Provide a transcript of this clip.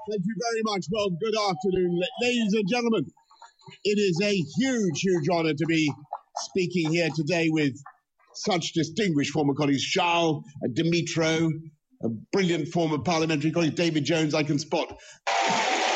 Thank you very much. Well, good afternoon, ladies and gentlemen. It is a huge, huge honor to be speaking here today with such distinguished former colleagues, Charles, Dimitro, a brilliant former parliamentary colleague, David Jones, I can spot